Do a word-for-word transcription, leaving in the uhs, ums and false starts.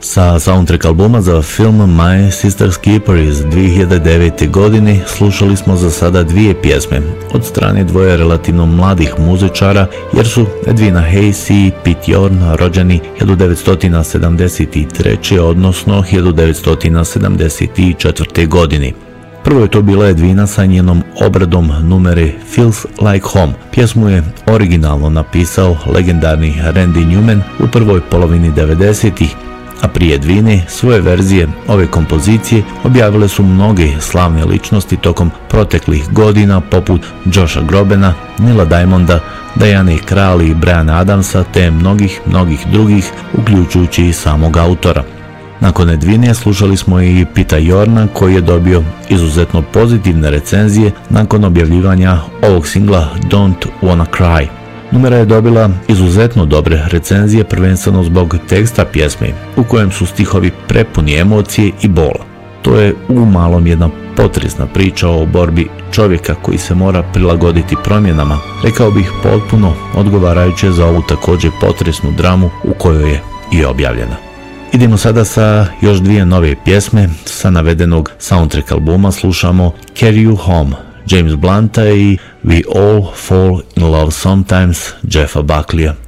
Sa soundtrack albuma za film My Sister's Keeper iz dvije hiljade devete. godine slušali smo za sada dvije pjesme od strane dvoje relativno mladih muzičara, jer su Edwina Hayes i Pete Yorn rođeni hiljadu devetsto sedamdeset treće. odnosno hiljadu devetsto sedamdeset četvrte. godine. Prvo je to bila Edwina sa njenom obradom numere Feels Like Home. Pjesmu je originalno napisao legendarni Randy Newman u prvoj polovini devedesetih, a prije Edwine svoje verzije ove kompozicije objavile su mnoge slavne ličnosti tokom proteklih godina, poput Josha Grobena, Nila Diamonda, Diane Krall i Briana Adamsa, te mnogih, mnogih drugih, uključujući i samog autora. Nakon Edwine slušali smo i Peta Yorna, koji je dobio izuzetno pozitivne recenzije nakon objavljivanja ovog singla Don't Wanna Cry. Numera je dobila izuzetno dobre recenzije, prvenstveno zbog teksta pjesme, u kojem su stihovi prepuni emocije i bola. To je u malom jedna potresna priča o borbi čovjeka koji se mora prilagoditi promjenama, rekao bih potpuno odgovarajuće za ovu također potresnu dramu u kojoj je i objavljena. Idemo sada sa još dvije nove pjesme. Sa navedenog soundtrack albuma slušamo Carry You Home James Blunta i We All Fall in Love Sometimes Jeffa Buckley'a.